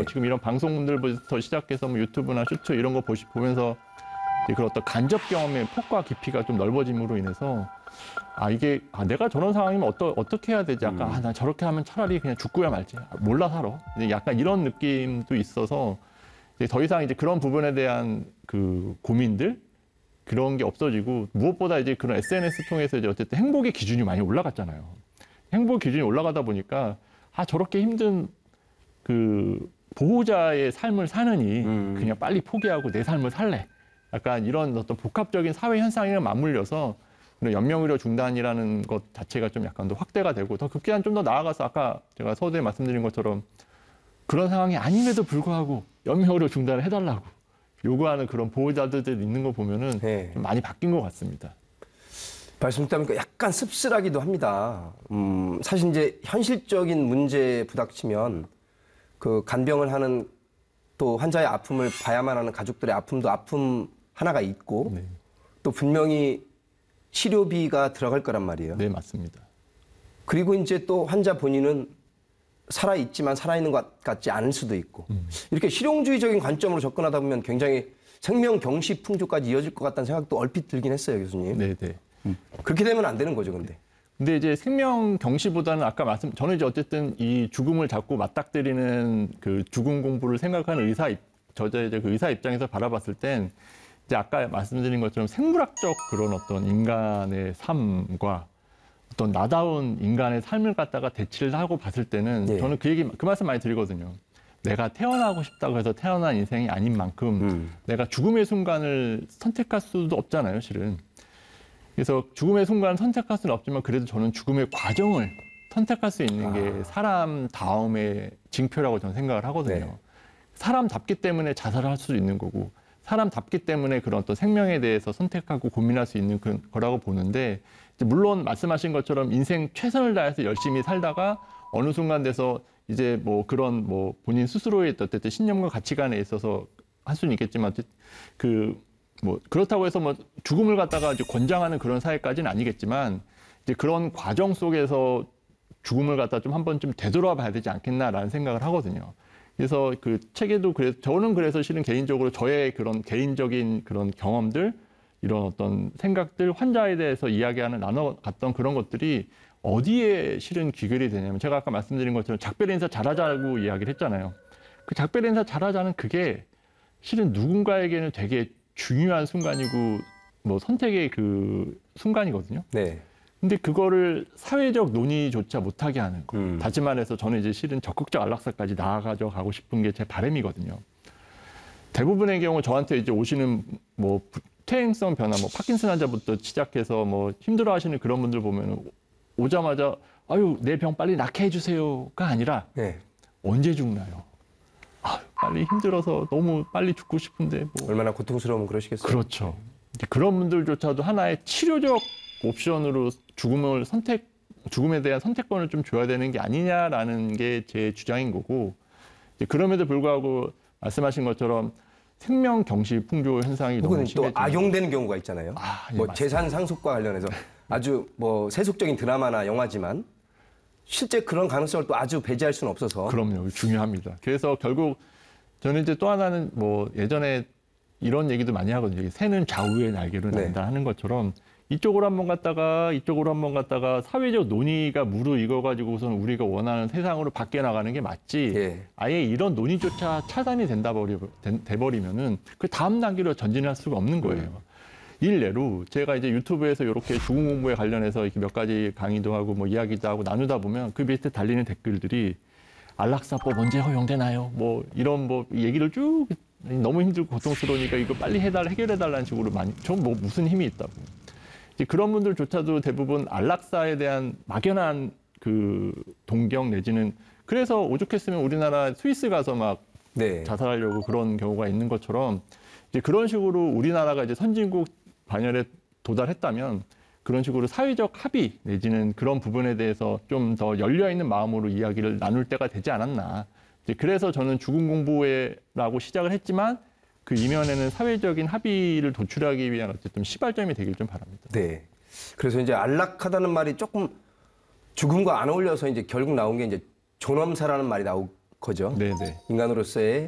지금 이런 방송들부터 시작해서 뭐 유튜브나 슈트 이런 거 보면서 그런 어떤 간접 경험의 폭과 깊이가 좀 넓어짐으로 인해서 내가 저런 상황이면 어떻게 해야 되지? 약간 나 저렇게 하면 차라리 그냥 죽고야 말지. 몰라 살아. 약간 이런 느낌도 있어서 더 이상 이제 그런 부분에 대한 그 고민들 그런 게 없어지고 무엇보다 이제 그런 SNS 통해서 이제 어쨌든 행복의 기준이 많이 올라갔잖아요. 행복 기준이 올라가다 보니까 저렇게 힘든 그 보호자의 삶을 사느니 그냥 빨리 포기하고 내 삶을 살래. 약간 이런 어떤 복합적인 사회 현상이랑 맞물려서 연명의료 중단이라는 것 자체가 좀 약간 더 확대가 되고 더 극단 좀 더 나아가서 아까 제가 서두에 말씀드린 것처럼 그런 상황이 아님에도 불구하고 연명의료 중단을 해달라고 요구하는 그런 보호자들이 있는 거 보면은 네. 좀 많이 바뀐 것 같습니다. 말씀 듣다 보니까 약간 씁쓸하기도 합니다. 사실 이제 현실적인 문제에 부닥치면 그 간병을 하는 또 환자의 아픔을 봐야만 하는 가족들의 아픔도 아픔 하나가 있고 네. 또 분명히 치료비가 들어갈 거란 말이에요. 네, 맞습니다. 그리고 이제 또 환자 본인은 살아있지만 살아있는 것 같지 않을 수도 있고 이렇게 실용주의적인 관점으로 접근하다 보면 굉장히 생명 경시 풍조까지 이어질 것 같다는 생각도 얼핏 들긴 했어요, 교수님. 네, 네. 그렇게 되면 안 되는 거죠, 근데 이제 생명 경시보다는 저는 이제 어쨌든 이 죽음을 자꾸 맞닥뜨리는 그 죽음 공부를 생각하는 그 의사 입장에서 바라봤을 땐 이제 아까 말씀드린 것처럼 생물학적 그런 어떤 인간의 삶과 어떤 나다운 인간의 삶을 갖다가 대치를 하고 봤을 때는 예. 저는 그 말씀 많이 드리거든요. 내가 태어나고 싶다고 해서 태어난 인생이 아닌 만큼 내가 죽음의 순간을 선택할 수도 없잖아요, 실은. 그래서 죽음의 순간을 선택할 수는 없지만 그래도 저는 죽음의 과정을 선택할 수 있는 게 사람 다음의 징표라고 저는 생각을 하거든요. 네. 사람답기 때문에 자살을 할 수도 있는 거고 사람답기 때문에 그런 어떤 생명에 대해서 선택하고 고민할 수 있는 거라고 보는데 물론 말씀하신 것처럼 인생 최선을 다해서 열심히 살다가 어느 순간 돼서 이제 뭐 그런 뭐 본인 스스로의 어쨌든 신념과 가치관에 있어서 할 수는 있겠지만 그렇다고 해서 뭐 죽음을 갖다가 이제 권장하는 그런 사회까지는 아니겠지만 이제 그런 과정 속에서 죽음을 갖다 좀 한번 좀 되돌아 봐야 되지 않겠나라는 생각을 하거든요. 그래서 그 책에도 저는 그래서 실은 개인적으로 저의 그런 개인적인 그런 경험들 이런 어떤 생각들 환자에 대해서 나눠갔던 그런 것들이 어디에 실은 귀결이 되냐면 제가 아까 말씀드린 것처럼 작별 인사 잘하자고 이야기를 했잖아요. 그 작별 인사 잘하자는 그게 실은 누군가에게는 되게 중요한 순간이고 뭐 선택의 그 순간이거든요. 네. 근데 그거를 사회적 논의조차 못하게 하는 거. 다시 말해서 저는 이제 실은 적극적 안락사까지 나아가져 가고 싶은 게 제 바람이거든요. 대부분의 경우 저한테 이제 오시는 뭐 퇴행성 변화, 뭐 파킨슨 환자부터 시작해서 뭐 힘들어하시는 그런 분들 보면 오자마자 내 병 빨리 낫게 해주세요가 아니라 네. 언제 죽나요? 빨리 힘들어서 너무 빨리 죽고 싶은데 뭐. 얼마나 고통스러우면 그러시겠어요. 그렇죠. 그런 분들조차도 하나의 치료적 옵션으로 죽음에 대한 선택권을 좀 줘야 되는 게 아니냐라는 게 제 주장인 거고, 그럼에도 불구하고 말씀하신 것처럼 생명 경시 풍조 현상이 너무 심해지면 또 악용되는 경우가 있잖아요. 맞습니다. 재산 상속과 관련해서 아주 뭐 세속적인 드라마나 영화지만 실제 그런 가능성을 또 아주 배제할 수는 없어서. 그럼요. 중요합니다. 그래서 결국 저는 이제 또 하나는 뭐 예전에 이런 얘기도 많이 하거든요. 새는 좌우의 날개로 난다 하는 것처럼 이쪽으로 한번 갔다가 이쪽으로 한번 갔다가 사회적 논의가 무르익어가지고선 우리가 원하는 세상으로 바뀌어 나가는 게 맞지. 아예 이런 논의조차 차단이 돼버리면은 그 다음 단계로 전진할 수가 없는 거예요. 일례로 제가 이제 유튜브에서 이렇게 죽음 공부에 관련해서 이렇게 몇 가지 강의도 하고 뭐 이야기도 하고 나누다 보면 그 밑에 달리는 댓글들이 안락사법 언제 허용되나요? 뭐 이런 뭐 얘기를 쭉 너무 힘들고 고통스러우니까 이거 빨리 해결해달라는 식으로 전 뭐 무슨 힘이 있다고. 이제 그런 분들조차도 대부분 안락사에 대한 막연한 그 동경 내지는 그래서 오죽했으면 우리나라 스위스 가서 막 자살하려고 그런 경우가 있는 것처럼 이제 그런 식으로 우리나라가 이제 선진국 반열에 도달했다면 그런 식으로 사회적 합의 내지는 그런 부분에 대해서 좀 더 열려있는 마음으로 이야기를 나눌 때가 되지 않았나. 이제 그래서 저는 죽음 공부회라고 시작을 했지만 그 이면에는 사회적인 합의를 도출하기 위한 어쨌든 시발점이 되길 좀 바랍니다. 네. 그래서 이제 안락하다는 말이 조금 죽음과 안 어울려서 이제 결국 나온 게 이제 존엄사라는 말이 거죠. 네네. 인간으로서의